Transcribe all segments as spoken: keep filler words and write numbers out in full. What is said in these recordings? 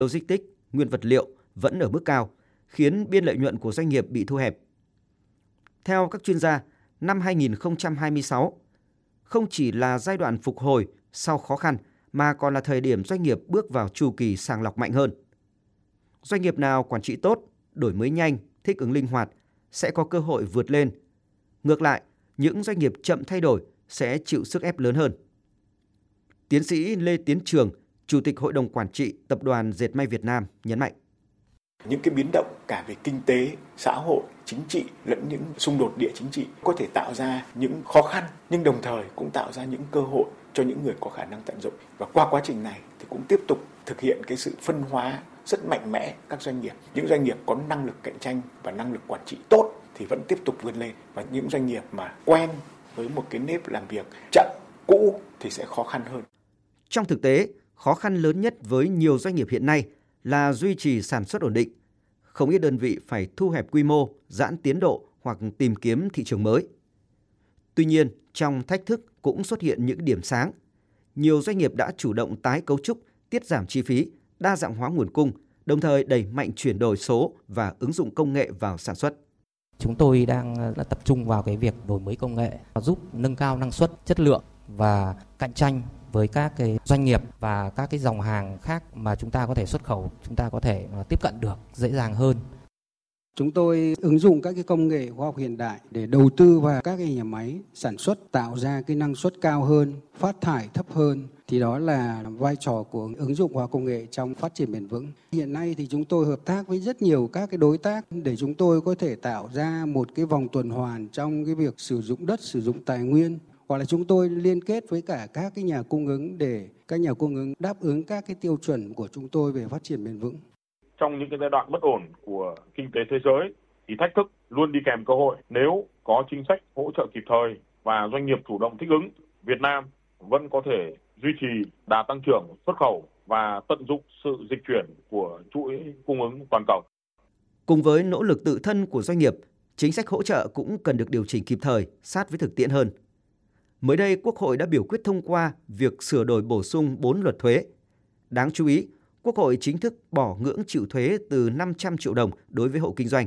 logistics, nguyên vật liệu vẫn ở mức cao, khiến biên lợi nhuận của doanh nghiệp bị thu hẹp. Theo các chuyên gia, năm hai nghìn không trăm hai mươi sáu không chỉ là giai đoạn phục hồi sau khó khăn mà còn là thời điểm doanh nghiệp bước vào chu kỳ sàng lọc mạnh hơn. Doanh nghiệp nào quản trị tốt, đổi mới nhanh, thích ứng linh hoạt sẽ có cơ hội vượt lên. Ngược lại, những doanh nghiệp chậm thay đổi sẽ chịu sức ép lớn hơn. Tiến sĩ Lê Tiến Trường, Chủ tịch Hội đồng Quản trị Tập đoàn Dệt may Việt Nam nhấn mạnh. Những cái biến động cả về kinh tế, xã hội, chính trị lẫn những xung đột địa chính trị có thể tạo ra những khó khăn nhưng đồng thời cũng tạo ra những cơ hội cho những người có khả năng tận dụng. Và qua quá trình này thì cũng tiếp tục thực hiện cái sự phân hóa rất mạnh mẽ các doanh nghiệp. Những doanh nghiệp có năng lực cạnh tranh và năng lực quản trị tốt thì vẫn tiếp tục vươn lên, và những doanh nghiệp mà quen với một cái nếp làm việc chậm, cũ thì sẽ khó khăn hơn. Trong thực tế, khó khăn lớn nhất với nhiều doanh nghiệp hiện nay là duy trì sản xuất ổn định. Không ít đơn vị phải thu hẹp quy mô, giãn tiến độ hoặc tìm kiếm thị trường mới. Tuy nhiên, trong thách thức cũng xuất hiện những điểm sáng. Nhiều doanh nghiệp đã chủ động tái cấu trúc, tiết giảm chi phí, đa dạng hóa nguồn cung, đồng thời đẩy mạnh chuyển đổi số và ứng dụng công nghệ vào sản xuất. Chúng tôi đang tập trung vào cái việc đổi mới công nghệ, giúp nâng cao năng suất, chất lượng và cạnh tranh với các cái doanh nghiệp và các cái dòng hàng khác mà chúng ta có thể xuất khẩu, chúng ta có thể tiếp cận được dễ dàng hơn. Chúng tôi ứng dụng các cái công nghệ khoa học hiện đại để đầu tư vào các cái nhà máy sản xuất, tạo ra cái năng suất cao hơn, phát thải thấp hơn. Thì đó là vai trò của ứng dụng khoa học công nghệ trong phát triển bền vững. Hiện nay thì chúng tôi hợp tác với rất nhiều các cái đối tác để chúng tôi có thể tạo ra một cái vòng tuần hoàn trong cái việc sử dụng đất, sử dụng tài nguyên. Hoặc là chúng tôi liên kết với cả các cái nhà cung ứng để các nhà cung ứng đáp ứng các cái tiêu chuẩn của chúng tôi về phát triển bền vững. Trong những cái giai đoạn bất ổn của kinh tế thế giới thì thách thức luôn đi kèm cơ hội. Nếu có chính sách hỗ trợ kịp thời và doanh nghiệp chủ động thích ứng, Việt Nam vẫn có thể duy trì đà tăng trưởng xuất khẩu và tận dụng sự dịch chuyển của chuỗi cung ứng toàn cầu. Cùng với nỗ lực tự thân của doanh nghiệp, chính sách hỗ trợ cũng cần được điều chỉnh kịp thời, sát với thực tiễn hơn. Mới đây, Quốc hội đã biểu quyết thông qua việc sửa đổi bổ sung bốn luật thuế. Đáng chú ý, Quốc hội chính thức bỏ ngưỡng chịu thuế từ năm trăm triệu đồng đối với hộ kinh doanh.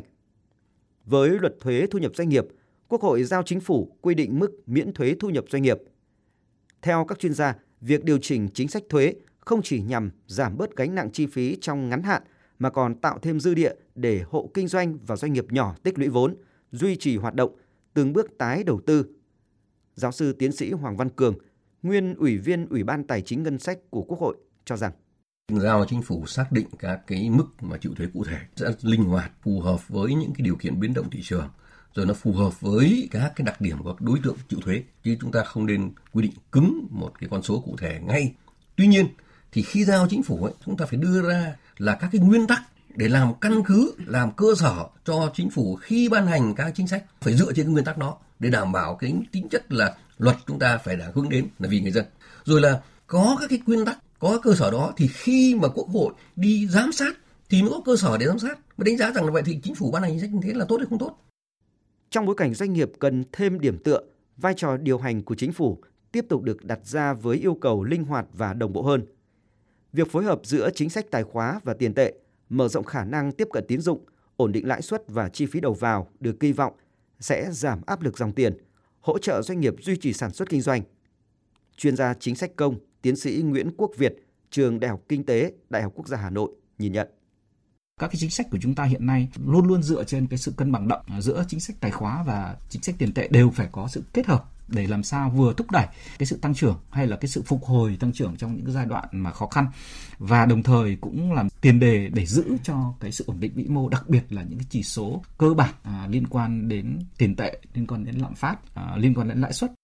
Với luật thuế thu nhập doanh nghiệp, Quốc hội giao Chính phủ quy định mức miễn thuế thu nhập doanh nghiệp. Theo các chuyên gia, việc điều chỉnh chính sách thuế không chỉ nhằm giảm bớt gánh nặng chi phí trong ngắn hạn mà còn tạo thêm dư địa để hộ kinh doanh và doanh nghiệp nhỏ tích lũy vốn, duy trì hoạt động, từng bước tái đầu tư. Giáo sư tiến sĩ Hoàng Văn Cường, nguyên Ủy viên Ủy ban Tài chính Ngân sách của Quốc hội cho rằng giao Chính phủ xác định các cái mức mà chịu thuế cụ thể sẽ linh hoạt, phù hợp với những cái điều kiện biến động thị trường, rồi nó phù hợp với các cái đặc điểm của các đối tượng chịu thuế, chứ chúng ta không nên quy định cứng một cái con số cụ thể ngay. Tuy nhiên thì khi giao Chính phủ ấy, chúng ta phải đưa ra là các cái nguyên tắc để làm căn cứ, làm cơ sở cho Chính phủ khi ban hành các chính sách phải dựa trên cái nguyên tắc đó để đảm bảo cái tính chất là luật chúng ta phải đã hướng đến là vì người dân. Rồi là có các cái nguyên tắc, có cơ sở đó thì khi mà Quốc hội đi giám sát thì mới có cơ sở để giám sát. Mà đánh giá rằng là vậy thì Chính phủ ban hành chính sách như thế là tốt hay không tốt. Trong bối cảnh doanh nghiệp cần thêm điểm tựa, vai trò điều hành của Chính phủ tiếp tục được đặt ra với yêu cầu linh hoạt và đồng bộ hơn. Việc phối hợp giữa chính sách tài khóa và tiền tệ, mở rộng khả năng tiếp cận tín dụng, ổn định lãi suất và chi phí đầu vào được kỳ vọng sẽ giảm áp lực dòng tiền, hỗ trợ doanh nghiệp duy trì sản xuất kinh doanh. Chuyên gia chính sách công, tiến sĩ Nguyễn Quốc Việt, Trường Đại học Kinh tế, Đại học Quốc gia Hà Nội nhìn nhận. Các cái chính sách của chúng ta hiện nay luôn luôn dựa trên cái sự cân bằng đậm giữa chính sách tài khóa và chính sách tiền tệ, đều phải có sự kết hợp để làm sao vừa thúc đẩy cái sự tăng trưởng hay là cái sự phục hồi tăng trưởng trong những cái giai đoạn mà khó khăn, và đồng thời cũng làm tiền đề để giữ cho cái sự ổn định vĩ mô, đặc biệt là những cái chỉ số cơ bản à, liên quan đến tiền tệ, liên quan đến lạm phát, à, liên quan đến lãi suất.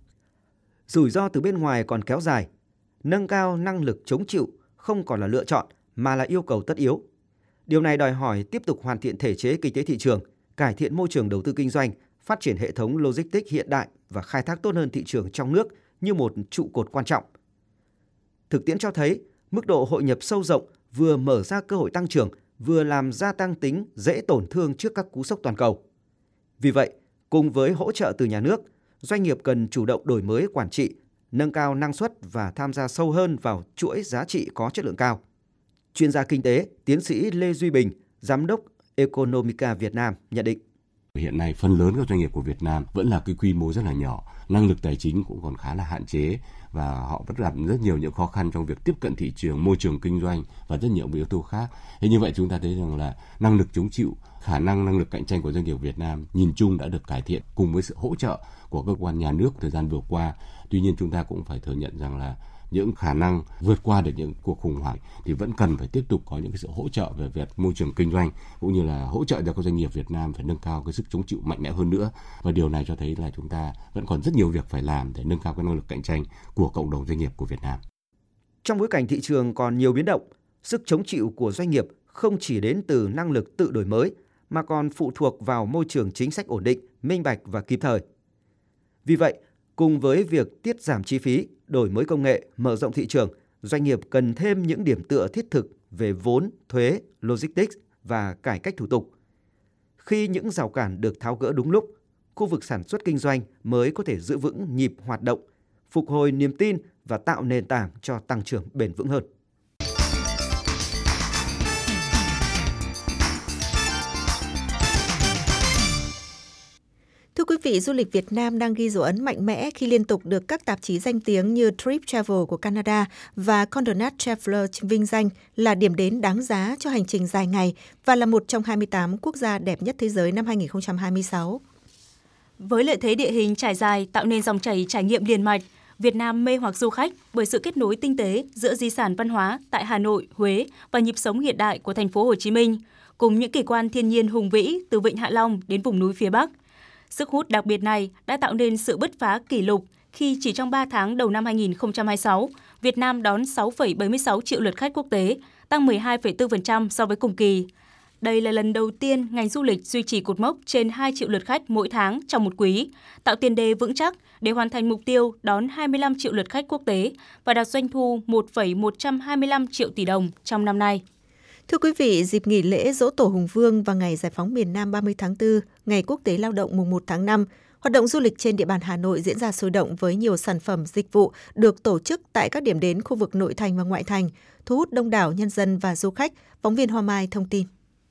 Rủi ro từ bên ngoài còn kéo dài, nâng cao năng lực chống chịu không còn là lựa chọn mà là yêu cầu tất yếu. Điều này đòi hỏi tiếp tục hoàn thiện thể chế kinh tế thị trường, cải thiện môi trường đầu tư kinh doanh, phát triển hệ thống logistics hiện đại và khai thác tốt hơn thị trường trong nước như một trụ cột quan trọng. Thực tiễn cho thấy, mức độ hội nhập sâu rộng vừa mở ra cơ hội tăng trưởng, vừa làm gia tăng tính dễ tổn thương trước các cú sốc toàn cầu. Vì vậy, cùng với hỗ trợ từ nhà nước, doanh nghiệp cần chủ động đổi mới quản trị, nâng cao năng suất và tham gia sâu hơn vào chuỗi giá trị có chất lượng cao. Chuyên gia kinh tế, tiến sĩ Lê Duy Bình, Giám đốc Economica Việt Nam nhận định. Hiện nay phần lớn các doanh nghiệp của Việt Nam vẫn là cái quy mô rất là nhỏ, năng lực tài chính cũng còn khá là hạn chế và họ vẫn gặp rất nhiều những khó khăn trong việc tiếp cận thị trường, môi trường kinh doanh và rất nhiều yếu tố khác. Thế như vậy chúng ta thấy rằng là năng lực chống chịu, khả năng năng lực cạnh tranh của doanh nghiệp Việt Nam nhìn chung đã được cải thiện cùng với sự hỗ trợ của cơ quan nhà nước thời gian vừa qua. Tuy nhiên chúng ta cũng phải thừa nhận rằng là những khả năng vượt qua được những cuộc khủng hoảng thì vẫn cần phải tiếp tục có những cái sự hỗ trợ về việc môi trường kinh doanh cũng như là hỗ trợ cho các doanh nghiệp Việt Nam phải nâng cao cái sức chống chịu mạnh mẽ hơn nữa, và điều này cho thấy là chúng ta vẫn còn rất nhiều việc phải làm để nâng cao cái năng lực cạnh tranh của cộng đồng doanh nghiệp của Việt Nam. Trong bối cảnh thị trường còn nhiều biến động, sức chống chịu của doanh nghiệp không chỉ đến từ năng lực tự đổi mới mà còn phụ thuộc vào môi trường chính sách ổn định, minh bạch và kịp thời. Vì vậy, cùng với việc tiết giảm chi phí, đổi mới công nghệ, mở rộng thị trường, doanh nghiệp cần thêm những điểm tựa thiết thực về vốn, thuế, logistics và cải cách thủ tục. Khi những rào cản được tháo gỡ đúng lúc, khu vực sản xuất kinh doanh mới có thể giữ vững nhịp hoạt động, phục hồi niềm tin và tạo nền tảng cho tăng trưởng bền vững hơn. Thưa quý vị, du lịch Việt Nam đang ghi dấu ấn mạnh mẽ khi liên tục được các tạp chí danh tiếng như Trip Travel của Canada và Condé Nast Traveler vinh danh là điểm đến đáng giá cho hành trình dài ngày và là một trong hai mươi tám quốc gia đẹp nhất thế giới năm hai không hai sáu. Với lợi thế địa hình trải dài tạo nên dòng chảy trải nghiệm liền mạch, Việt Nam mê hoặc du khách bởi sự kết nối tinh tế giữa di sản văn hóa tại Hà Nội, Huế và nhịp sống hiện đại của thành phố Hồ Chí Minh, cùng những kỳ quan thiên nhiên hùng vĩ từ Vịnh Hạ Long đến vùng núi phía Bắc. Sức hút đặc biệt này đã tạo nên sự bứt phá kỷ lục khi chỉ trong ba tháng đầu năm hai không hai sáu, Việt Nam đón sáu phẩy bảy mươi sáu triệu lượt khách quốc tế, tăng mười hai phẩy bốn phần trăm so với cùng kỳ. Đây là lần đầu tiên ngành du lịch duy trì cột mốc trên hai triệu lượt khách mỗi tháng trong một quý, tạo tiền đề vững chắc để hoàn thành mục tiêu đón hai mươi lăm triệu lượt khách quốc tế và đạt doanh thu một phẩy một hai lăm triệu tỷ đồng trong năm nay. Thưa quý vị, dịp nghỉ lễ Giỗ Tổ Hùng Vương và ngày Giải phóng miền Nam ba mươi tháng tư, ngày Quốc tế Lao động mùng một tháng năm, hoạt động du lịch trên địa bàn Hà Nội diễn ra sôi động với nhiều sản phẩm dịch vụ được tổ chức tại các điểm đến khu vực nội thành và ngoại thành, thu hút đông đảo nhân dân và du khách. Phóng viên Hoa Mai thông tin.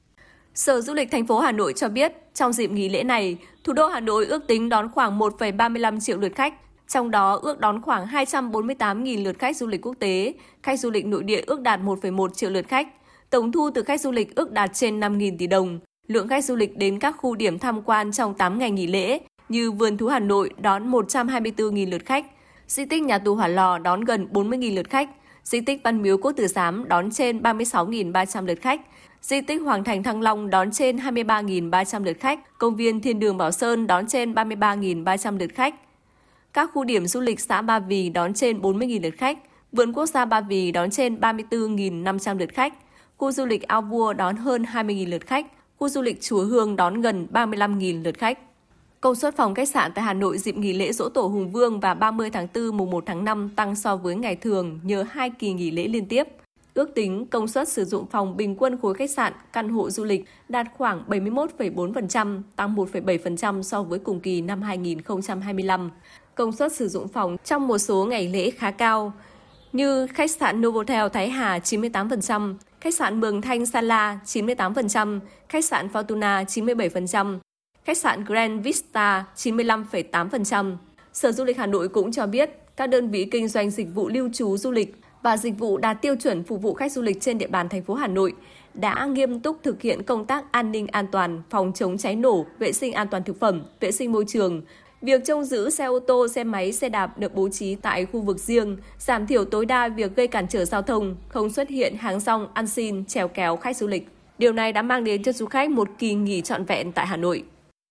Sở Du lịch thành phố Hà Nội cho biết, trong dịp nghỉ lễ này, thủ đô Hà Nội ước tính đón khoảng một phẩy ba mươi lăm triệu lượt khách, trong đó ước đón khoảng hai trăm bốn mươi tám nghìn lượt khách du lịch quốc tế, khách du lịch nội địa ước đạt một phẩy một triệu lượt khách. Tổng thu từ khách du lịch ước đạt trên năm nghìn tỷ đồng. Lượng khách du lịch đến các khu điểm tham quan trong tám ngày nghỉ lễ như Vườn Thú Hà Nội đón một trăm hai mươi tư nghìn lượt khách, di tích Nhà tù Hỏa Lò đón gần bốn mươi nghìn lượt khách, di tích Văn Miếu Quốc Tử Giám đón trên ba mươi sáu nghìn ba trăm lượt khách, di tích Hoàng Thành Thăng Long đón trên hai mươi ba nghìn ba trăm lượt khách, công viên Thiên Đường Bảo Sơn đón trên ba mươi ba nghìn ba trăm lượt khách. Các khu điểm du lịch xã Ba Vì đón trên bốn mươi nghìn lượt khách, Vườn Quốc gia Ba Vì đón trên ba mươi tư nghìn năm trăm lượt khách, khu du lịch Ao Vua đón hơn hai mươi nghìn lượt khách, khu du lịch Chùa Hương đón gần ba mươi lăm nghìn lượt khách. Công suất phòng khách sạn tại Hà Nội dịp nghỉ lễ Giỗ Tổ Hùng Vương và ba mươi tháng tư mùng một tháng năm tăng so với ngày thường nhờ hai kỳ nghỉ lễ liên tiếp. Ước tính công suất sử dụng phòng bình quân khối khách sạn, căn hộ du lịch đạt khoảng bảy mươi mốt phẩy bốn phần trăm, tăng một phẩy bảy phần trăm so với cùng kỳ năm hai không hai lăm. Công suất sử dụng phòng trong một số ngày lễ khá cao, như khách sạn Novotel Thái Hà chín mươi tám phần trăm, khách sạn Mường Thanh Sala chín mươi tám phần trăm, khách sạn Fortuna chín mươi bảy phần trăm, khách sạn Grand Vista chín mươi lăm phẩy tám phần trăm. Sở Du lịch Hà Nội cũng cho biết, các đơn vị kinh doanh dịch vụ lưu trú du lịch và dịch vụ đạt tiêu chuẩn phục vụ khách du lịch trên địa bàn thành phố Hà Nội đã nghiêm túc thực hiện công tác an ninh an toàn, phòng chống cháy nổ, vệ sinh an toàn thực phẩm, vệ sinh môi trường. Việc trông giữ xe ô tô, xe máy, xe đạp được bố trí tại khu vực riêng, giảm thiểu tối đa việc gây cản trở giao thông, không xuất hiện hàng rong, ăn xin, chèo kéo khách du lịch. Điều này đã mang đến cho du khách một kỳ nghỉ trọn vẹn tại Hà Nội.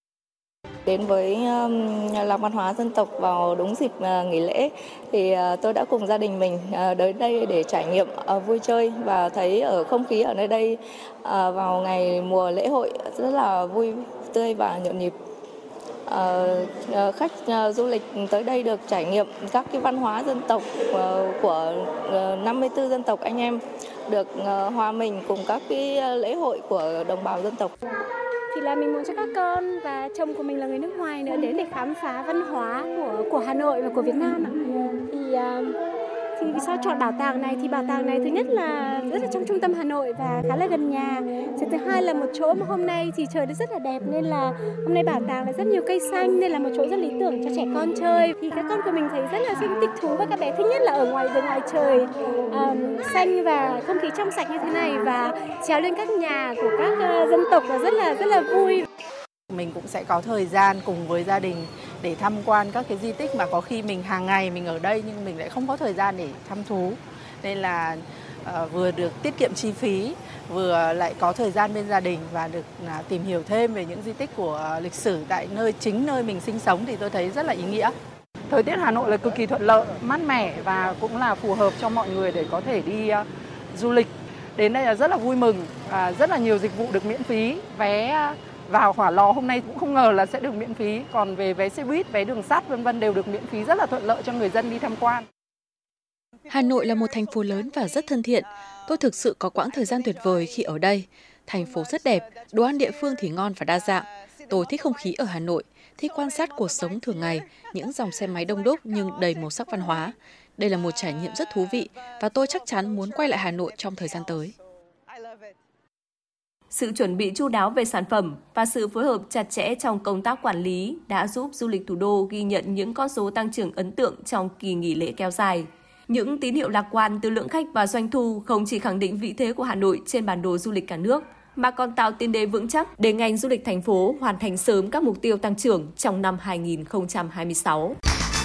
Đến với làng văn hóa dân tộc vào đúng dịp nghỉ lễ thì tôi đã cùng gia đình mình đến đây để trải nghiệm vui chơi và thấy ở không khí ở nơi đây vào ngày mùa lễ hội rất là vui tươi và nhộn nhịp. Khách du lịch tới đây được trải nghiệm các cái văn hóa dân tộc của năm mươi tư dân tộc anh em, được hòa mình cùng các cái lễ hội của đồng bào dân tộc. Thì là mình muốn cho các con và chồng của mình là người nước ngoài nữa đến để khám phá văn hóa của của Hà Nội và của Việt Nam ạ. Thì uh, thì Thì vì sao chọn bảo tàng này? Thì bảo tàng này thứ nhất là rất là trong trung tâm Hà Nội và khá là gần nhà. Thứ hai là một chỗ mà hôm nay thì trời rất là đẹp nên là hôm nay bảo tàng là rất nhiều cây xanh nên là một chỗ rất lý tưởng cho trẻ con chơi. Thì các con của mình thấy rất là thích thú và các bé thích nhất là ở ngoài đường ngoài trời um, xanh và không khí trong sạch như thế này và trèo lên các nhà của các uh, dân tộc là rất là rất là vui. Mình cũng sẽ có thời gian cùng với gia đình để tham quan các cái di tích mà có khi mình hàng ngày mình ở đây nhưng mình lại không có thời gian để thăm thú. Nên là uh, vừa được tiết kiệm chi phí, vừa lại có thời gian bên gia đình và được uh, tìm hiểu thêm về những di tích của uh, lịch sử tại nơi chính nơi mình sinh sống thì tôi thấy rất là ý nghĩa. Thời tiết Hà Nội là cực kỳ thuận lợi, mát mẻ và cũng là phù hợp cho mọi người để có thể đi uh, du lịch. Đến đây là rất là vui mừng, uh, rất là nhiều dịch vụ được miễn phí, vé uh, vào Hỏa Lò hôm nay cũng không ngờ là sẽ được miễn phí, còn về vé xe buýt, vé đường sắt vân vân đều được miễn phí, rất là thuận lợi cho người dân đi tham quan. Hà Nội là một thành phố lớn và rất thân thiện. Tôi thực sự có quãng thời gian tuyệt vời khi ở đây. Thành phố rất đẹp, đồ ăn địa phương thì ngon và đa dạng. Tôi thích không khí ở Hà Nội, thích quan sát cuộc sống thường ngày, những dòng xe máy đông đúc nhưng đầy màu sắc văn hóa. Đây là một trải nghiệm rất thú vị và tôi chắc chắn muốn quay lại Hà Nội trong thời gian tới. Sự chuẩn bị chu đáo về sản phẩm và sự phối hợp chặt chẽ trong công tác quản lý đã giúp du lịch thủ đô ghi nhận những con số tăng trưởng ấn tượng trong kỳ nghỉ lễ kéo dài. Những tín hiệu lạc quan từ lượng khách và doanh thu không chỉ khẳng định vị thế của Hà Nội trên bản đồ du lịch cả nước, mà còn tạo tiền đề vững chắc để ngành du lịch thành phố hoàn thành sớm các mục tiêu tăng trưởng trong năm hai nghìn không trăm hai mươi sáu.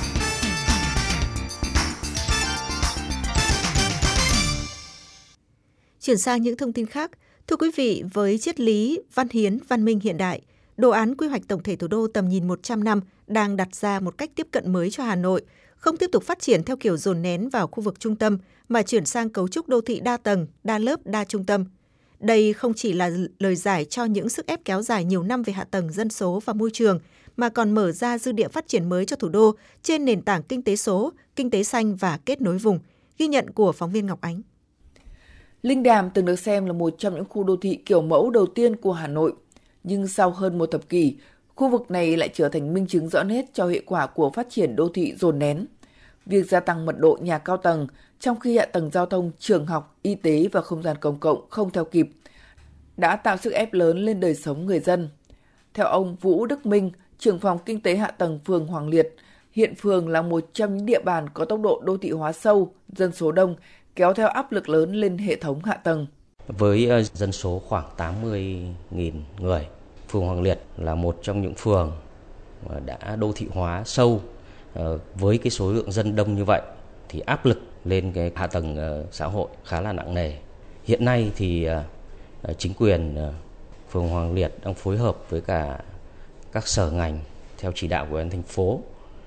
Chuyển sang những thông tin khác. Thưa quý vị, với triết lý văn hiến, văn minh hiện đại, đồ án quy hoạch tổng thể thủ đô tầm nhìn một trăm năm đang đặt ra một cách tiếp cận mới cho Hà Nội, không tiếp tục phát triển theo kiểu dồn nén vào khu vực trung tâm, mà chuyển sang cấu trúc đô thị đa tầng, đa lớp, đa trung tâm. Đây không chỉ là lời giải cho những sức ép kéo dài nhiều năm về hạ tầng dân số và môi trường, mà còn mở ra dư địa phát triển mới cho thủ đô trên nền tảng kinh tế số, kinh tế xanh và kết nối vùng. Ghi nhận của phóng viên Ngọc Ánh. Linh Đàm từng được xem là một trong những khu đô thị kiểu mẫu đầu tiên của Hà Nội. Nhưng sau hơn một thập kỷ, khu vực này lại trở thành minh chứng rõ nét cho hệ quả của phát triển đô thị dồn nén. Việc gia tăng mật độ nhà cao tầng, trong khi hạ tầng giao thông, trường học, y tế và không gian công cộng không theo kịp, đã tạo sức ép lớn lên đời sống người dân. Theo ông Vũ Đức Minh, trưởng phòng kinh tế hạ tầng phường Hoàng Liệt, hiện phường là một trong những địa bàn có tốc độ đô thị hóa sâu, dân số đông, kéo theo áp lực lớn lên hệ thống hạ tầng. Với dân số khoảng tám mươi nghìn người, phường Hoàng Liệt là một trong những phường đã đô thị hóa sâu. Với cái số lượng dân đông như vậy thì áp lực lên cái hạ tầng xã hội khá là nặng nề. Hiện nay thì chính quyền phường Hoàng Liệt đang phối hợp với cả các sở ngành theo chỉ đạo của Ủy ban thành phố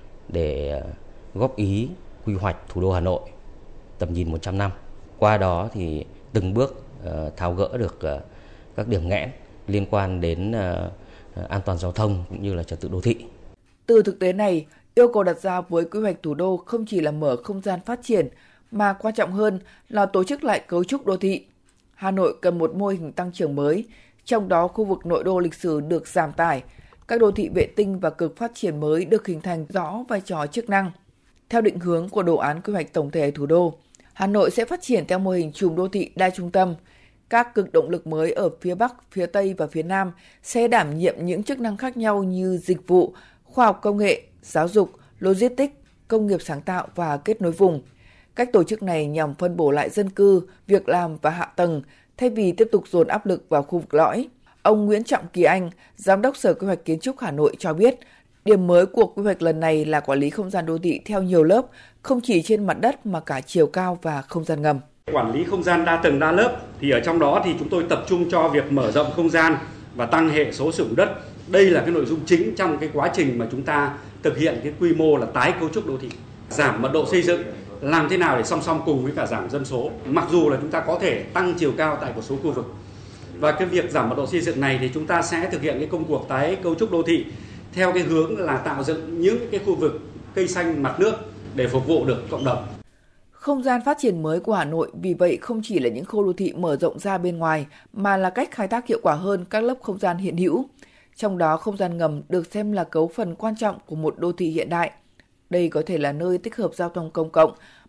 để góp ý quy hoạch thủ đô Hà Nội tầm nhìn một trăm năm. Qua đó thì từng bước uh, tháo gỡ được uh, các điểm nghẽn liên quan đến uh, an toàn giao thông cũng như là trật tự đô thị. Từ thực tế này, yêu cầu đặt ra với quy hoạch thủ đô không chỉ là mở không gian phát triển, mà quan trọng hơn là tổ chức lại cấu trúc đô thị. Hà Nội cần một mô hình tăng trưởng mới, trong đó khu vực nội đô lịch sử được giảm tải, các đô thị vệ tinh và cực phát triển mới được hình thành rõ vai trò chức năng. Theo định hướng của đồ án quy hoạch tổng thể thủ đô, Hà Nội sẽ phát triển theo mô hình chùm đô thị đa trung tâm. Các cực động lực mới ở phía Bắc, phía Tây và phía Nam sẽ đảm nhiệm những chức năng khác nhau như dịch vụ, khoa học công nghệ, giáo dục, logistics, công nghiệp sáng tạo và kết nối vùng. Cách tổ chức này nhằm phân bổ lại dân cư, việc làm và hạ tầng, thay vì tiếp tục dồn áp lực vào khu vực lõi. Ông Nguyễn Trọng Kỳ Anh, Giám đốc Sở Quy hoạch Kiến trúc Hà Nội cho biết, điểm mới của quy hoạch lần này là quản lý không gian đô thị theo nhiều lớp, không chỉ trên mặt đất mà cả chiều cao và không gian ngầm. Quản lý không gian đa tầng đa lớp thì ở trong đó thì chúng tôi tập trung cho việc mở rộng không gian và tăng hệ số sử dụng đất. Đây là cái nội dung chính trong cái quá trình mà chúng ta thực hiện cái quy mô là tái cấu trúc đô thị, giảm mật độ xây dựng, làm thế nào để song song cùng với cả giảm dân số. Mặc dù là chúng ta có thể tăng chiều cao tại một số khu vực. Và cái việc giảm mật độ xây dựng này thì chúng ta sẽ thực hiện cái công cuộc tái cấu trúc đô thị theo cái hướng là tạo dựng những cái khu vực cây xanh mặt nước để phục vụ được cộng đồng. Không gian phát triển mới của Hà Nội vì vậy không chỉ là những khu đô thị mở rộng ra bên ngoài mà là cách khai thác hiệu quả hơn các lớp không gian hiện hữu. Trong đó không gian ngầm được xem là cấu phần quan trọng của một đô thị hiện đại. Đây có thể là nơi tích hợp giao thông công cộng,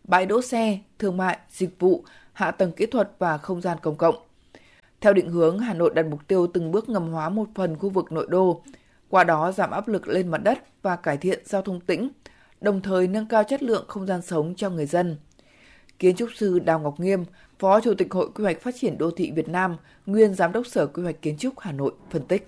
bãi đỗ xe, thương mại, dịch vụ, hạ tầng kỹ thuật và không gian công cộng. Theo định hướng, Hà Nội đặt mục tiêu từng bước ngầm hóa một phần khu vực nội đô, qua đó giảm áp lực lên mặt đất và cải thiện giao thông tĩnh, đồng thời nâng cao chất lượng không gian sống cho người dân. Kiến trúc sư Đào Ngọc Nghiêm, Phó Chủ tịch Hội Quy hoạch Phát triển Đô thị Việt Nam, nguyên Giám đốc Sở Quy hoạch Kiến trúc Hà Nội phân tích.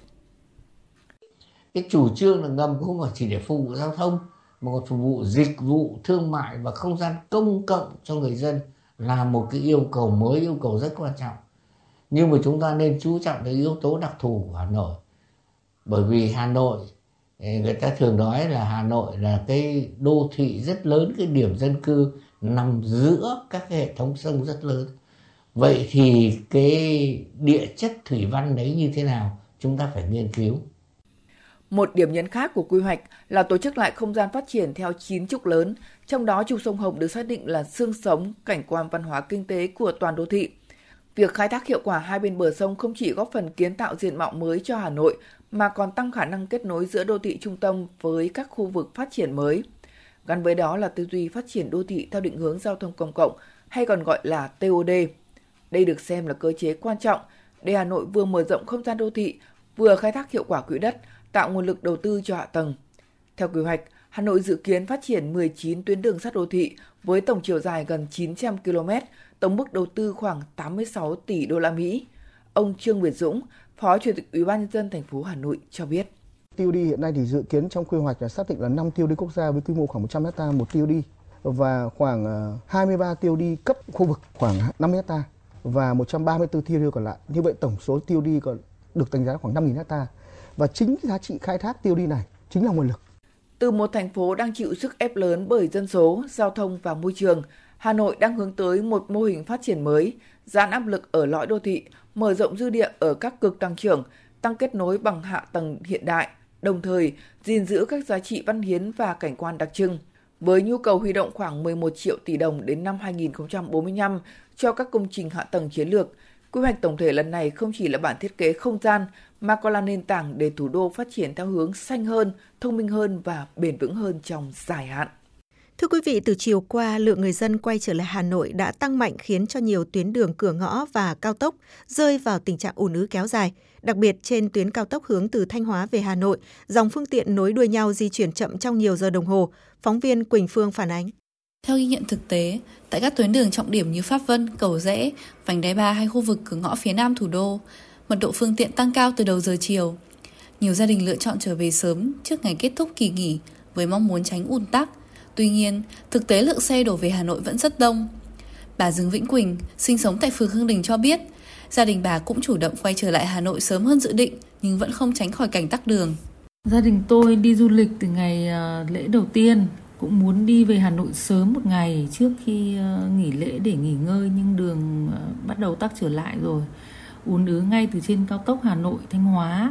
Cái chủ trương là ngầm không phải chỉ để phục vụ giao thông, mà còn phục vụ dịch vụ, thương mại và không gian công cộng cho người dân là một cái yêu cầu mới, yêu cầu rất quan trọng. Nhưng mà chúng ta nên chú trọng đến yếu tố đặc thù của Hà Nội. Bởi vì Hà Nội, người ta thường nói là Hà Nội là cái đô thị rất lớn, cái điểm dân cư nằm giữa các cái hệ thống sông rất lớn. Vậy thì cái địa chất thủy văn đấy như thế nào chúng ta phải nghiên cứu. Một điểm nhấn khác của quy hoạch là tổ chức lại không gian phát triển theo chín trục lớn, trong đó trục sông Hồng được xác định là xương sống, cảnh quan văn hóa kinh tế của toàn đô thị. Việc khai thác hiệu quả hai bên bờ sông không chỉ góp phần kiến tạo diện mạo mới cho Hà Nội, mà còn tăng khả năng kết nối giữa đô thị trung tâm với các khu vực phát triển mới. Gắn với đó là tư duy phát triển đô thị theo định hướng giao thông công cộng, hay còn gọi là tê ô đê. Đây được xem là cơ chế quan trọng để Hà Nội vừa mở rộng không gian đô thị, vừa khai thác hiệu quả quỹ đất, tạo nguồn lực đầu tư cho hạ tầng. Theo quy hoạch, Hà Nội dự kiến phát triển mười chín tuyến đường sắt đô thị với tổng chiều dài gần chín trăm ki lô mét, tổng mức đầu tư khoảng tám mươi sáu tỷ đô la Mỹ. Ông Trương Việt Dũng, Phó Chủ tịch Ủy ban nhân dân thành phố Hà Nội cho biết. tê ô đê hiện nay thì dự kiến trong quy hoạch là xác định là năm tê ô đê quốc gia với quy mô khoảng một trăm héc ta một tê ô đê và khoảng hai mươi ba tê ô đê cấp khu vực khoảng năm héc ta và một trăm ba mươi tư tê ô đê còn lại. Như vậy tổng số tê ô đê còn được đánh giá khoảng năm nghìn héc ta. Và chính giá trị khai thác tê ô đê này chính là nguồn lực. Từ một thành phố đang chịu sức ép lớn bởi dân số, giao thông và môi trường, Hà Nội đang hướng tới một mô hình phát triển mới, giảm áp lực ở lõi đô thị, mở rộng dư địa ở các cực tăng trưởng, tăng kết nối bằng hạ tầng hiện đại, đồng thời gìn giữ các giá trị văn hiến và cảnh quan đặc trưng. Với nhu cầu huy động khoảng mười một triệu tỷ đồng đến năm hai nghìn không trăm bốn mươi lăm cho các công trình hạ tầng chiến lược, quy hoạch tổng thể lần này không chỉ là bản thiết kế không gian mà còn là nền tảng để thủ đô phát triển theo hướng xanh hơn, thông minh hơn và bền vững hơn trong dài hạn. Thưa quý vị, từ chiều qua, lượng người dân quay trở lại Hà Nội đã tăng mạnh khiến cho nhiều tuyến đường cửa ngõ và cao tốc rơi vào tình trạng ùn ứ kéo dài. Đặc biệt trên tuyến cao tốc hướng từ Thanh Hóa về Hà Nội, dòng phương tiện nối đuôi nhau di chuyển chậm trong nhiều giờ đồng hồ. Phóng viên Quỳnh Phương phản ánh. Theo ghi nhận thực tế, tại các tuyến đường trọng điểm như Pháp Vân, Cầu Giẽ, Vành Đai ba hay khu vực cửa ngõ phía nam thủ đô, mật độ phương tiện tăng cao từ đầu giờ chiều. Nhiều gia đình lựa chọn trở về sớm trước ngày kết thúc kỳ nghỉ với mong muốn tránh ùn tắc. Tuy nhiên, thực tế lượng xe đổ về Hà Nội vẫn rất đông. Bà Dương Vĩnh Quỳnh, sinh sống tại phường Hương Đình cho biết, gia đình bà cũng chủ động quay trở lại Hà Nội sớm hơn dự định nhưng vẫn không tránh khỏi cảnh tắc đường. Gia đình tôi đi du lịch từ ngày lễ đầu tiên, cũng muốn đi về Hà Nội sớm một ngày trước khi nghỉ lễ để nghỉ ngơi, nhưng đường bắt đầu tắc trở lại rồi. Ùn ứ ngay từ trên cao tốc Hà Nội Thanh Hóa.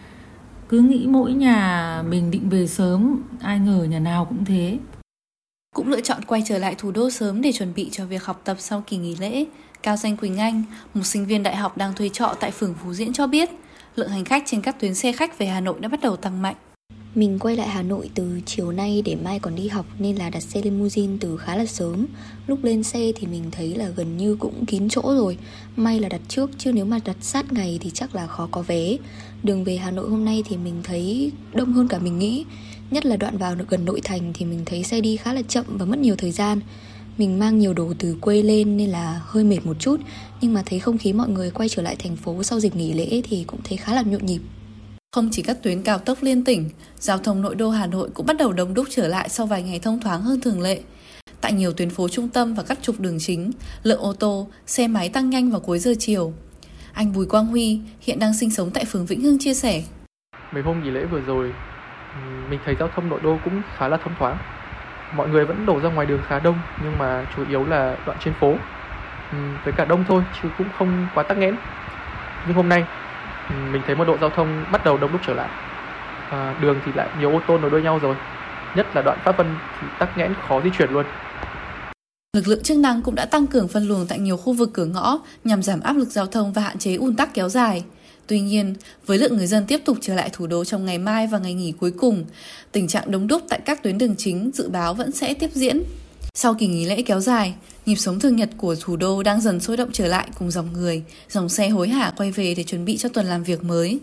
Cứ nghĩ mỗi nhà mình định về sớm, ai ngờ nhà nào cũng thế. Cũng lựa chọn quay trở lại thủ đô sớm để chuẩn bị cho việc học tập sau kỳ nghỉ lễ. Cao Danh Quỳnh Anh, một sinh viên đại học đang thuê trọ tại phường Phú Diễn cho biết, lượng hành khách trên các tuyến xe khách về Hà Nội đã bắt đầu tăng mạnh. Mình quay lại Hà Nội từ chiều nay để mai còn đi học nên là đặt xe limousine từ khá là sớm. Lúc lên xe thì mình thấy là gần như cũng kín chỗ rồi. May là đặt trước, chứ nếu mà đặt sát ngày thì chắc là khó có vé. Đường về Hà Nội hôm nay thì mình thấy đông hơn cả mình nghĩ. Nhất là đoạn vào gần nội thành thì mình thấy xe đi khá là chậm và mất nhiều thời gian. Mình mang nhiều đồ từ quê lên nên là hơi mệt một chút. Nhưng mà thấy không khí mọi người quay trở lại thành phố sau dịp nghỉ lễ thì cũng thấy khá là nhộn nhịp. Không chỉ các tuyến cao tốc liên tỉnh, giao thông nội đô Hà Nội cũng bắt đầu đông đúc trở lại sau vài ngày thông thoáng hơn thường lệ. Tại nhiều tuyến phố trung tâm và các trục đường chính, lượng ô tô, xe máy tăng nhanh vào cuối giờ chiều. Anh Bùi Quang Huy hiện đang sinh sống tại phường Vĩnh Hưng chia sẻ. Mấy hôm nghỉ lễ vừa rồi, mình thấy giao thông nội đô cũng khá là thông thoáng. Mọi người vẫn đổ ra ngoài đường khá đông, nhưng mà chủ yếu là đoạn trên phố. Với cả đông thôi, chứ cũng không quá tắc nghẽn. Nhưng hôm nay, mình thấy mật độ giao thông bắt đầu đông đúc trở lại. À, đường thì lại nhiều ô tô nối đuôi nhau rồi. Nhất là đoạn Pháp Vân thì tắc nghẽn khó di chuyển luôn. Lực lượng chức năng cũng đã tăng cường phân luồng tại nhiều khu vực cửa ngõ nhằm giảm áp lực giao thông và hạn chế ùn tắc kéo dài. Tuy nhiên, với lượng người dân tiếp tục trở lại thủ đô trong ngày mai và ngày nghỉ cuối cùng, tình trạng đông đúc tại các tuyến đường chính dự báo vẫn sẽ tiếp diễn. Sau kỳ nghỉ lễ kéo dài, nhịp sống thường nhật của thủ đô đang dần sôi động trở lại cùng dòng người, dòng xe hối hả quay về để chuẩn bị cho tuần làm việc mới.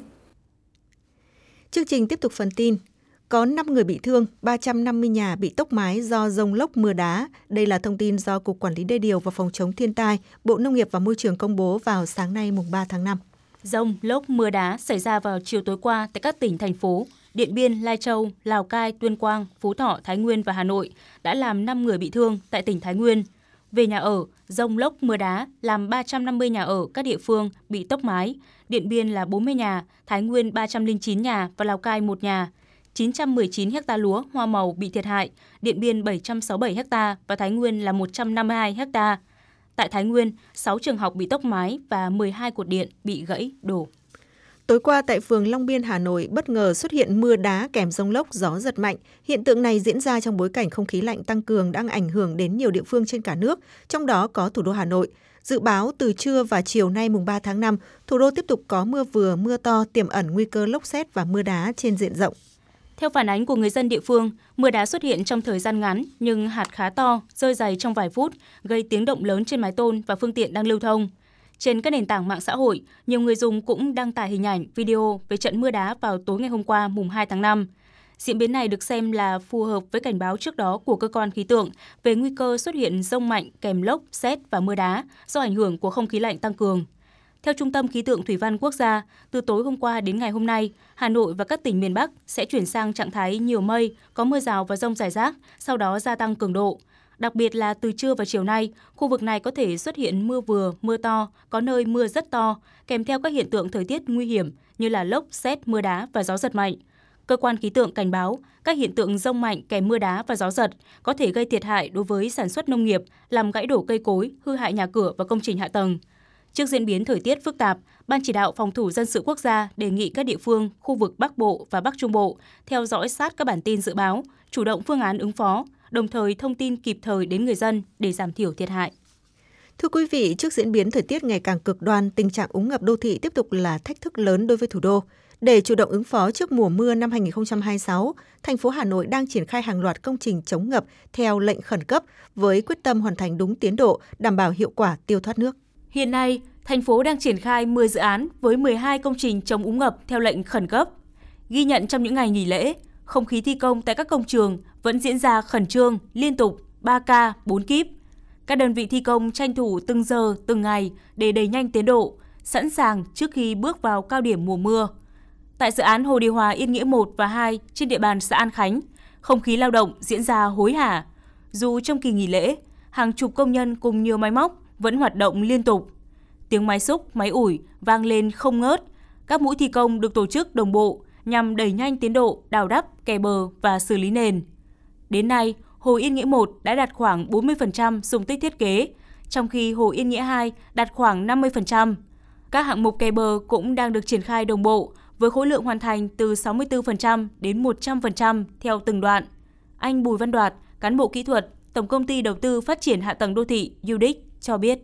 Chương trình tiếp tục phần tin. Có năm người bị thương, ba trăm năm mươi nhà bị tốc mái do dông lốc mưa đá. Đây là thông tin do Cục Quản lý Đê điều và Phòng chống thiên tai, Bộ Nông nghiệp và Môi trường công bố vào sáng nay mùng ba tháng năm. Dông, lốc, mưa đá xảy ra vào chiều tối qua tại các tỉnh, thành phố Điện Biên, Lai Châu, Lào Cai, Tuyên Quang, Phú Thọ, Thái Nguyên và Hà Nội đã làm năm người bị thương tại tỉnh Thái Nguyên. Về nhà ở, dông lốc mưa đá làm ba trăm năm mươi nhà ở các địa phương bị tốc mái. Điện Biên là bốn mươi nhà, Thái Nguyên ba trăm lẻ chín nhà và Lào Cai một nhà. chín trăm mười chín ha lúa hoa màu bị thiệt hại, Điện Biên bảy trăm sáu mươi bảy ha và Thái Nguyên là một trăm năm mươi hai ha. Tại Thái Nguyên, sáu trường học bị tốc mái và mười hai cột điện bị gãy đổ. Tối qua tại phường Long Biên, Hà Nội bất ngờ xuất hiện mưa đá kèm dông lốc, gió giật mạnh. Hiện tượng này diễn ra trong bối cảnh không khí lạnh tăng cường đang ảnh hưởng đến nhiều địa phương trên cả nước, trong đó có thủ đô Hà Nội. Dự báo từ trưa và chiều nay mùng ba tháng năm, thủ đô tiếp tục có mưa vừa, mưa to, tiềm ẩn nguy cơ lốc sét và mưa đá trên diện rộng. Theo phản ánh của người dân địa phương, mưa đá xuất hiện trong thời gian ngắn nhưng hạt khá to, rơi dày trong vài phút, gây tiếng động lớn trên mái tôn và phương tiện đang lưu thông. Trên các nền tảng mạng xã hội, nhiều người dùng cũng đăng tải hình ảnh, video về trận mưa đá vào tối ngày hôm qua mùng hai tháng năm. Diễn biến này được xem là phù hợp với cảnh báo trước đó của cơ quan khí tượng về nguy cơ xuất hiện dông mạnh kèm lốc, sét và mưa đá do ảnh hưởng của không khí lạnh tăng cường. Theo Trung tâm Khí tượng Thủy văn Quốc gia, từ tối hôm qua đến ngày hôm nay, Hà Nội và các tỉnh miền Bắc sẽ chuyển sang trạng thái nhiều mây, có mưa rào và dông rải rác, sau đó gia tăng cường độ. Đặc biệt là từ trưa và chiều nay, khu vực này có thể xuất hiện mưa vừa, mưa to, có nơi mưa rất to, kèm theo các hiện tượng thời tiết nguy hiểm như là lốc, sét, mưa đá và gió giật mạnh. Cơ quan khí tượng cảnh báo các hiện tượng dông mạnh kèm mưa đá và gió giật có thể gây thiệt hại đối với sản xuất nông nghiệp, làm gãy đổ cây cối, hư hại nhà cửa và công trình hạ tầng. Trước diễn biến thời tiết phức tạp, Ban Chỉ đạo Phòng thủ dân sự quốc gia đề nghị các địa phương, khu vực Bắc Bộ và Bắc Trung Bộ theo dõi sát các bản tin dự báo, chủ động phương án ứng phó, đồng thời thông tin kịp thời đến người dân để giảm thiểu thiệt hại. Thưa quý vị, trước diễn biến thời tiết ngày càng cực đoan, tình trạng úng ngập đô thị tiếp tục là thách thức lớn đối với thủ đô. Để chủ động ứng phó trước mùa mưa năm hai nghìn không trăm hai mươi sáu, thành phố Hà Nội đang triển khai hàng loạt công trình chống ngập theo lệnh khẩn cấp với quyết tâm hoàn thành đúng tiến độ, đảm bảo hiệu quả tiêu thoát nước. Hiện nay, thành phố đang triển khai mười dự án với mười hai công trình chống úng ngập theo lệnh khẩn cấp. Ghi nhận trong những ngày nghỉ lễ, không khí thi công tại các công trường vẫn diễn ra khẩn trương, liên tục, ba ca, bốn kíp. Các đơn vị thi công tranh thủ từng giờ, từng ngày để đẩy nhanh tiến độ, sẵn sàng trước khi bước vào cao điểm mùa mưa. Tại dự án Hồ Điều Hòa Yên Nghĩa một và hai trên địa bàn xã An Khánh, không khí lao động diễn ra hối hả. Dù trong kỳ nghỉ lễ, hàng chục công nhân cùng nhiều máy móc vẫn hoạt động liên tục. Tiếng máy xúc, máy ủi vang lên không ngớt. Các mũi thi công được tổ chức đồng bộ nhằm đẩy nhanh tiến độ đào đắp, kè bờ và xử lý nền. Đến nay, Hồ Yên Nghĩa một đã đạt khoảng bốn mươi phần trăm dung tích thiết kế, trong khi Hồ Yên Nghĩa hai đạt khoảng năm mươi phần trăm. Các hạng mục kè bờ cũng đang được triển khai đồng bộ với khối lượng hoàn thành từ sáu mươi tư phần trăm đến một trăm phần trăm theo từng đoạn. Anh Bùi Văn Đoạt, cán bộ kỹ thuật, Tổng công ty Đầu tư Phát triển Hạ tầng Đô thị u đê i xê cho biết.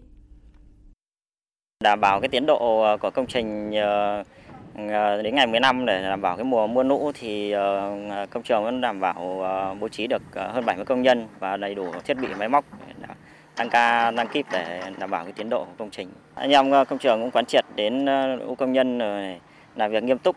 Đảm bảo cái tiến độ của công trình đến ngày mười lăm để đảm bảo cái mùa mưa lũ thì công trường vẫn đảm bảo bố trí được hơn bảy mươi công nhân và đầy đủ thiết bị máy móc tăng ca tăng kíp để đảm bảo cái tiến độ của công trình. Anh em công trường cũng quán triệt đến đội công nhân làm việc nghiêm túc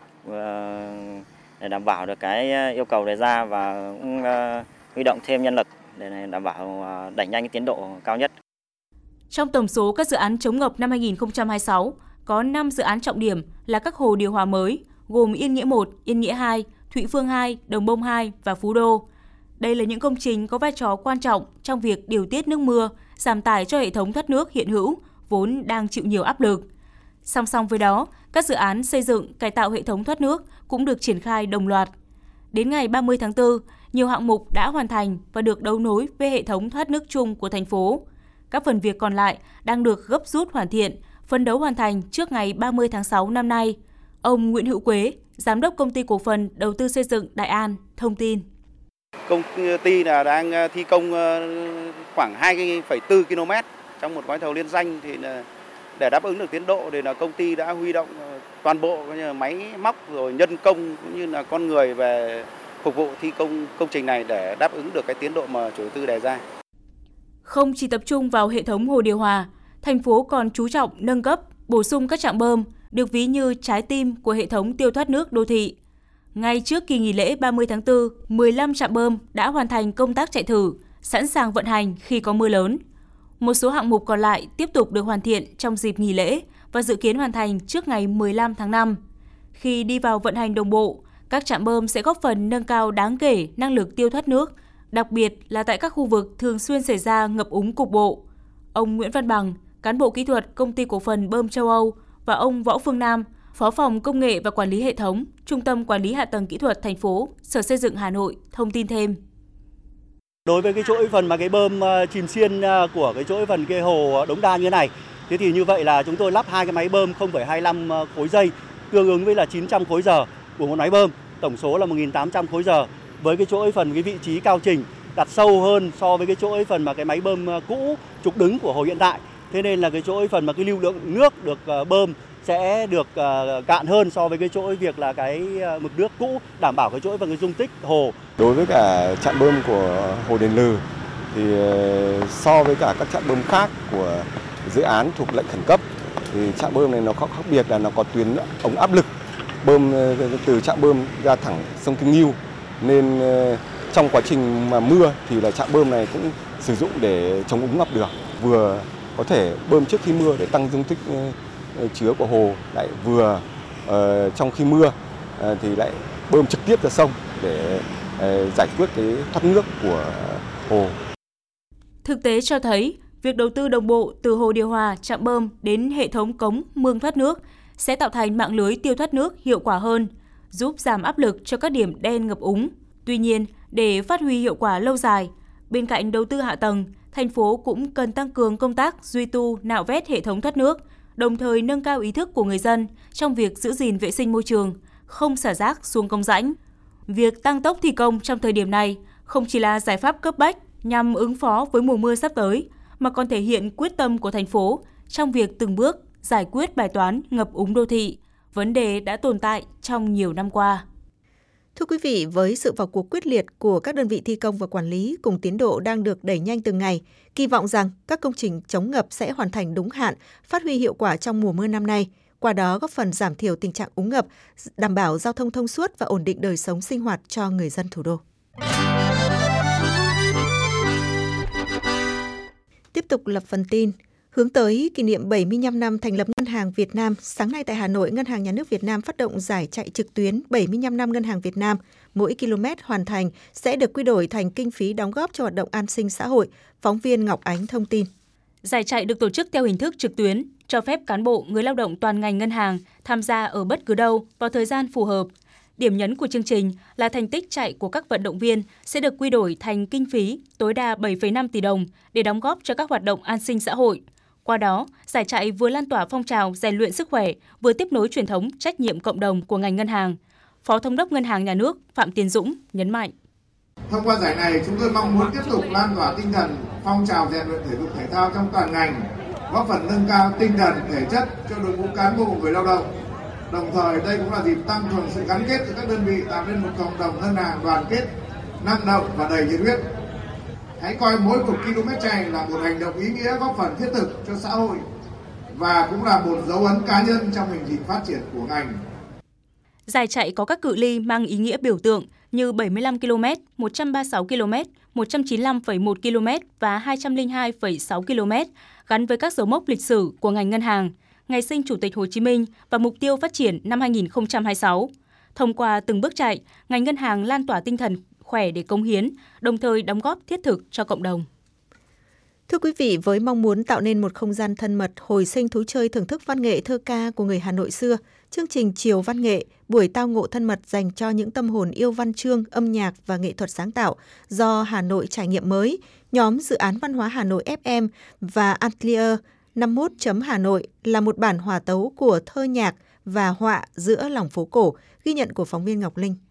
để đảm bảo được cái yêu cầu đề ra và cũng huy động thêm nhân lực để đảm bảo đẩy nhanh cái tiến độ cao nhất. Trong tổng số các dự án chống ngập năm hai nghìn không trăm hai mươi sáu, có năm dự án trọng điểm là các hồ điều hòa mới, gồm Yên Nghĩa một, Yên Nghĩa hai, Thụy Phương hai, Đồng Bông hai và Phú Đô. Đây là những công trình có vai trò quan trọng trong việc điều tiết nước mưa, giảm tải cho hệ thống thoát nước hiện hữu, vốn đang chịu nhiều áp lực. Song song với đó, các dự án xây dựng, cải tạo hệ thống thoát nước cũng được triển khai đồng loạt. Đến ngày ba mươi tháng tư, nhiều hạng mục đã hoàn thành và được đấu nối với hệ thống thoát nước chung của thành phố. Các phần việc còn lại đang được gấp rút hoàn thiện, phấn đấu hoàn thành trước ngày ba mươi tháng sáu năm nay. Ông Nguyễn Hữu Quế, Giám đốc Công ty Cổ phần Đầu tư Xây dựng Đại An, thông tin. Công ty là đang thi công khoảng hai phẩy bốn ki lô mét trong một gói thầu liên danh, thì để đáp ứng được tiến độ thì là công ty đã huy động toàn bộ máy móc rồi nhân công cũng như là con người về phục vụ thi công công trình này để đáp ứng được cái tiến độ mà chủ đầu tư đề ra. Không chỉ tập trung vào hệ thống hồ điều hòa, thành phố còn chú trọng nâng cấp, bổ sung các trạm bơm, được ví như trái tim của hệ thống tiêu thoát nước đô thị. Ngay trước kỳ nghỉ lễ ba mươi tháng tư, mười lăm trạm bơm đã hoàn thành công tác chạy thử, sẵn sàng vận hành khi có mưa lớn. Một số hạng mục còn lại tiếp tục được hoàn thiện trong dịp nghỉ lễ và dự kiến hoàn thành trước ngày mười lăm tháng năm. Khi đi vào vận hành đồng bộ, các trạm bơm sẽ góp phần nâng cao đáng kể năng lực tiêu thoát nước, đặc biệt là tại các khu vực thường xuyên xảy ra ngập úng cục bộ. Ông Nguyễn Văn Bằng, cán bộ kỹ thuật Công ty Cổ phần Bơm châu Âu và ông Võ Phương Nam, Phó phòng Công nghệ và Quản lý hệ thống, Trung tâm Quản lý Hạ tầng Kỹ thuật thành phố, Sở Xây dựng Hà Nội thông tin thêm. Đối với cái chuỗi phần mà cái bơm chìm xiên của cái chuỗi phần cái hồ Đống Đa như thế này, thế thì như vậy là chúng tôi lắp hai cái máy bơm không phẩy hai lăm khối giây, tương ứng với là chín trăm khối giờ của một máy bơm, tổng số là một nghìn tám trăm khối giờ. Với cái chuỗi phần cái vị trí cao trình đặt sâu hơn so với cái chuỗi phần mà cái máy bơm cũ trục đứng của hồ hiện tại. Thế nên là cái chuỗi phần mà cái lưu lượng nước được bơm sẽ được cạn hơn so với cái chuỗi việc là cái mực nước cũ, đảm bảo cái chuỗi và cái dung tích hồ. Đối với cả trạm bơm của hồ Đền Lừ thì so với cả các trạm bơm khác của dự án thuộc lệnh khẩn cấp thì trạm bơm này nó có khác biệt là nó có tuyến ống áp lực bơm từ trạm bơm ra thẳng sông Kinh Ngưu, nên trong quá trình mà mưa thì là trạm bơm này cũng sử dụng để chống úng ngập được, vừa có thể bơm trước khi mưa để tăng dung tích chứa của hồ, lại vừa uh, trong khi mưa uh, thì lại bơm trực tiếp ra sông để uh, giải quyết cái thoát nước của hồ. Thực tế cho thấy, việc đầu tư đồng bộ từ hồ điều hòa, trạm bơm đến hệ thống cống, mương thoát nước sẽ tạo thành mạng lưới tiêu thoát nước hiệu quả hơn, giúp giảm áp lực cho các điểm đen ngập úng. Tuy nhiên, để phát huy hiệu quả lâu dài, bên cạnh đầu tư hạ tầng, thành phố cũng cần tăng cường công tác duy tu, nạo vét hệ thống thoát nước, đồng thời nâng cao ý thức của người dân trong việc giữ gìn vệ sinh môi trường, không xả rác xuống cống rãnh. Việc tăng tốc thi công trong thời điểm này không chỉ là giải pháp cấp bách nhằm ứng phó với mùa mưa sắp tới, mà còn thể hiện quyết tâm của thành phố trong việc từng bước giải quyết bài toán ngập úng đô thị, vấn đề đã tồn tại trong nhiều năm qua. Thưa quý vị, với sự vào cuộc quyết liệt của các đơn vị thi công và quản lý cùng tiến độ đang được đẩy nhanh từng ngày, kỳ vọng rằng các công trình chống ngập sẽ hoàn thành đúng hạn, phát huy hiệu quả trong mùa mưa năm nay, qua đó góp phần giảm thiểu tình trạng úng ngập, đảm bảo giao thông thông suốt và ổn định đời sống sinh hoạt cho người dân thủ đô. Tiếp tục lập phần tin. Hướng tới kỷ niệm bảy mươi lăm năm thành lập Ngân hàng Việt Nam, sáng nay tại Hà Nội, Ngân hàng Nhà nước Việt Nam phát động giải chạy trực tuyến bảy mươi lăm năm Ngân hàng Việt Nam. Mỗi km hoàn thành sẽ được quy đổi thành kinh phí đóng góp cho hoạt động an sinh xã hội. Phóng viên Ngọc Ánh thông tin. Giải chạy được tổ chức theo hình thức trực tuyến, cho phép cán bộ, người lao động toàn ngành ngân hàng tham gia ở bất cứ đâu vào thời gian phù hợp. Điểm nhấn của chương trình là thành tích chạy của các vận động viên sẽ được quy đổi thành kinh phí tối đa bảy phẩy năm tỷ đồng để đóng góp cho các hoạt động an sinh xã hội. Qua đó, giải chạy vừa lan tỏa phong trào rèn luyện sức khỏe, vừa tiếp nối truyền thống trách nhiệm cộng đồng của ngành ngân hàng. Phó Thống đốc Ngân hàng Nhà nước Phạm Tiến Dũng nhấn mạnh. Thông qua giải này, chúng tôi mong muốn tiếp tục lan tỏa tinh thần phong trào rèn luyện thể dục thể thao trong toàn ngành, góp phần nâng cao tinh thần thể chất cho đội ngũ cán bộ người lao động. Đồng thời, đây cũng là dịp tăng cường sự gắn kết giữa các đơn vị, tạo nên một cộng đồng ngân hàng đoàn kết, năng động và đầy nhiệt huyết. Hãy coi mỗi một km chạy là một hành động ý nghĩa góp phần thiết thực cho xã hội và cũng là một dấu ấn cá nhân trong hành trình phát triển của ngành. Giải chạy có các cự ly mang ý nghĩa biểu tượng như bảy mươi lăm ki lô mét, một trăm ba mươi sáu ki lô mét, một trăm chín mươi lăm phẩy một ki lô mét và hai trăm lẻ hai phẩy sáu ki lô mét, gắn với các dấu mốc lịch sử của ngành ngân hàng, ngày sinh Chủ tịch Hồ Chí Minh và mục tiêu phát triển năm hai nghìn không trăm hai mươi sáu. Thông qua từng bước chạy, ngành ngân hàng lan tỏa tinh thần khỏe để cống hiến, đồng thời đóng góp thiết thực cho cộng đồng. Thưa quý vị, với mong muốn tạo nên một không gian thân mật, hồi sinh thú chơi thưởng thức văn nghệ thơ ca của người Hà Nội xưa, chương trình Chiều Văn nghệ, buổi tao ngộ thân mật dành cho những tâm hồn yêu văn chương, âm nhạc và nghệ thuật sáng tạo do Hà Nội trải nghiệm mới, nhóm Dự án Văn hóa Hà Nội ép em và Atelier năm mươi mốt chấm Hà Nội là một bản hòa tấu của thơ nhạc và họa giữa lòng phố cổ, ghi nhận của phóng viên Ngọc Linh.